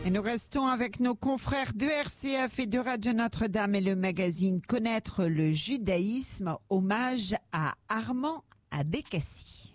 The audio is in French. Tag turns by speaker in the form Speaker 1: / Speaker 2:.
Speaker 1: Et nous restons avec nos confrères de RCF et de Radio Notre-Dame et le magazine Connaître le judaïsme, hommage à Armand Abécassi.